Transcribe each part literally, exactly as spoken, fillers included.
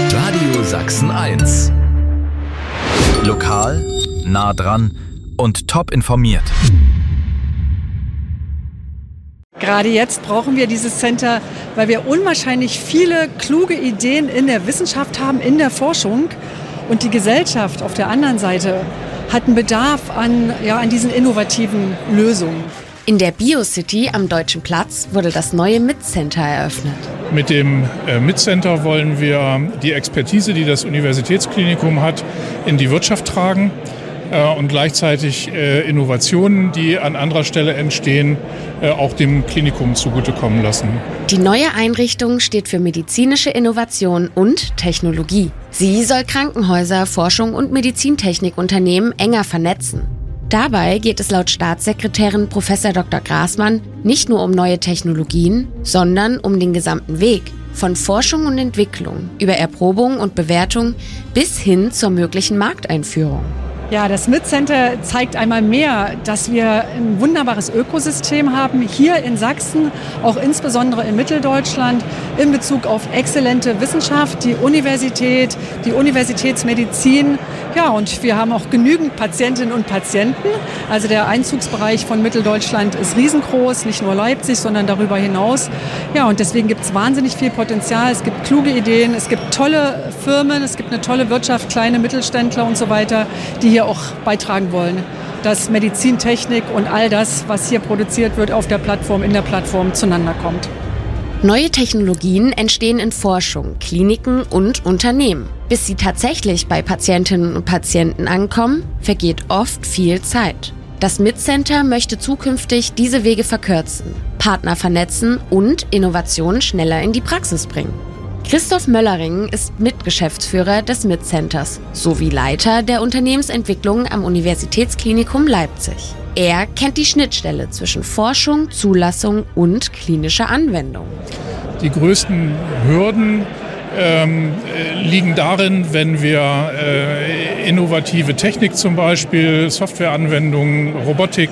Radio Sachsen eins. Lokal, nah dran und top informiert. Gerade jetzt brauchen wir dieses Center, weil wir unwahrscheinlich viele kluge Ideen in der Wissenschaft haben, in der Forschung. Und die Gesellschaft auf der anderen Seite hat einen Bedarf an, ja, an diesen innovativen Lösungen. In der Biocity am Deutschen Platz wurde das neue M I T-Center eröffnet. Mit dem äh, M I T-Center wollen wir die Expertise, die das Universitätsklinikum hat, in die Wirtschaft tragen äh, und gleichzeitig äh, Innovationen, die an anderer Stelle entstehen, äh, auch dem Klinikum zugutekommen lassen. Die neue Einrichtung steht für medizinische Innovation und Technologie. Sie soll Krankenhäuser, Forschung und Medizintechnikunternehmen enger vernetzen. Dabei geht es laut Staatssekretärin Professor Doktor Graßmann nicht nur um neue Technologien, sondern um den gesamten Weg von Forschung und Entwicklung über Erprobung und Bewertung bis hin zur möglichen Markteinführung. Ja, das M I T-Center zeigt einmal mehr, dass wir ein wunderbares Ökosystem haben, hier in Sachsen, auch insbesondere in Mitteldeutschland, in Bezug auf exzellente Wissenschaft, die Universität, die Universitätsmedizin. Ja, und wir haben auch genügend Patientinnen und Patienten. Also der Einzugsbereich von Mitteldeutschland ist riesengroß, nicht nur Leipzig, sondern darüber hinaus. Ja, und deswegen gibt es wahnsinnig viel Potenzial. Es gibt kluge Ideen, es gibt tolle Firmen, es gibt eine tolle Wirtschaft, kleine Mittelständler und so weiter, die hier auch beitragen wollen, dass Medizintechnik und all das, was hier produziert wird, auf der Plattform, in der Plattform zueinander kommt. Neue Technologien entstehen in Forschung, Kliniken und Unternehmen. Bis sie tatsächlich bei Patientinnen und Patienten ankommen, vergeht oft viel Zeit. Das M I T-Center möchte zukünftig diese Wege verkürzen, Partner vernetzen und Innovationen schneller in die Praxis bringen. Christoph Möllering ist Mitgeschäftsführer des M I T-Centers sowie Leiter der Unternehmensentwicklung am Universitätsklinikum Leipzig. Er kennt die Schnittstelle zwischen Forschung, Zulassung und klinischer Anwendung. Die größten Hürden ähm, liegen darin, wenn wir äh, innovative Technik zum Beispiel, Softwareanwendungen, Robotik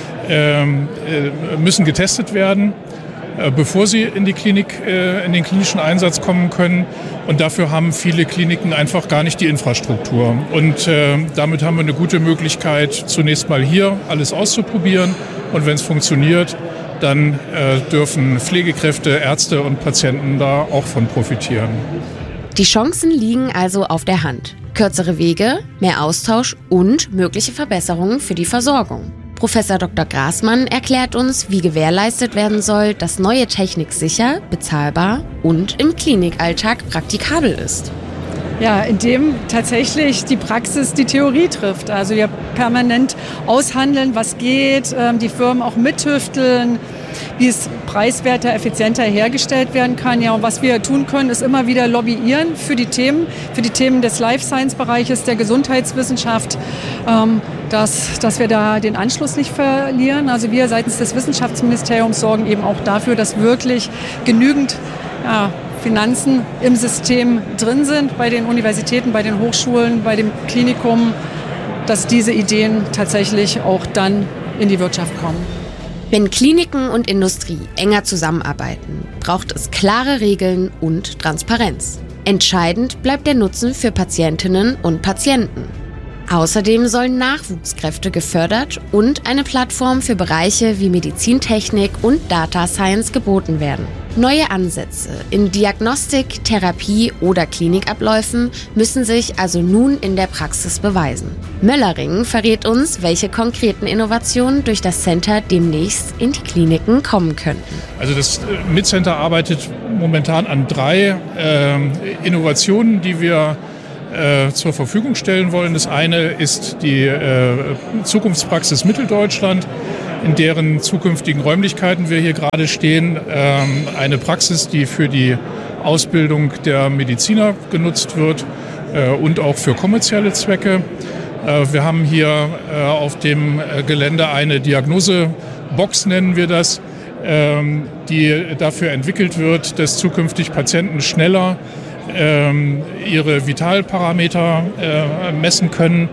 ähm, äh, müssen getestet werden, bevor sie in die Klinik, in den klinischen Einsatz kommen können. Und dafür haben viele Kliniken einfach gar nicht die Infrastruktur. Und äh, damit haben wir eine gute Möglichkeit, zunächst mal hier alles auszuprobieren. Und wenn es funktioniert, dann äh, dürfen Pflegekräfte, Ärzte und Patienten da auch von profitieren. Die Chancen liegen also auf der Hand. Kürzere Wege, mehr Austausch und mögliche Verbesserungen für die Versorgung. Professor Doktor Graßmann erklärt uns, wie gewährleistet werden soll, dass neue Technik sicher, bezahlbar und im Klinikalltag praktikabel ist. Ja, indem tatsächlich die Praxis die Theorie trifft. Also wir permanent aushandeln, was geht, die Firmen auch mithüfteln, wie es preiswerter, effizienter hergestellt werden kann. Ja, und was wir tun können, ist immer wieder lobbyieren für die Themen, für die Themen des Life-Science-Bereiches, der Gesundheitswissenschaft, ähm, dass, dass wir da den Anschluss nicht verlieren. Also wir seitens des Wissenschaftsministeriums sorgen eben auch dafür, dass wirklich genügend ja, Finanzen im System drin sind, bei den Universitäten, bei den Hochschulen, bei dem Klinikum, dass diese Ideen tatsächlich auch dann in die Wirtschaft kommen. Wenn Kliniken und Industrie enger zusammenarbeiten, braucht es klare Regeln und Transparenz. Entscheidend bleibt der Nutzen für Patientinnen und Patienten. Außerdem sollen Nachwuchskräfte gefördert und eine Plattform für Bereiche wie Medizintechnik und Data Science geboten werden. Neue Ansätze in Diagnostik, Therapie oder Klinikabläufen müssen sich also nun in der Praxis beweisen. Möllering verrät uns, welche konkreten Innovationen durch das Center demnächst in die Kliniken kommen könnten. Also das M I T-Center arbeitet momentan an drei äh, Innovationen, die wir äh, zur Verfügung stellen wollen. Das eine ist die äh, Zukunftspraxis Mitteldeutschland, in deren zukünftigen Räumlichkeiten wir hier gerade stehen. Ähm, eine Praxis, die für die Ausbildung der Mediziner genutzt wird äh, und auch für kommerzielle Zwecke. Äh, wir haben hier äh, auf dem Gelände eine Diagnosebox, nennen wir das, ähm, die dafür entwickelt wird, dass zukünftig Patienten schneller ähm, ihre Vitalparameter äh, messen können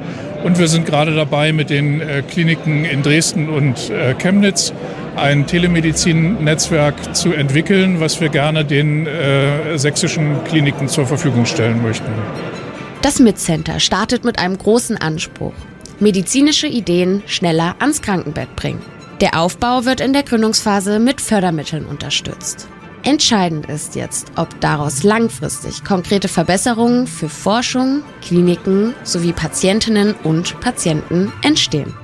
Und wir sind gerade dabei, mit den äh, Kliniken in Dresden und äh, Chemnitz ein Telemedizin-Netzwerk zu entwickeln, was wir gerne den äh, sächsischen Kliniken zur Verfügung stellen möchten. Das MedCenter startet mit einem großen Anspruch: medizinische Ideen schneller ans Krankenbett bringen. Der Aufbau wird in der Gründungsphase mit Fördermitteln unterstützt. Entscheidend ist jetzt, ob daraus langfristig konkrete Verbesserungen für Forschung, Kliniken sowie Patientinnen und Patienten entstehen.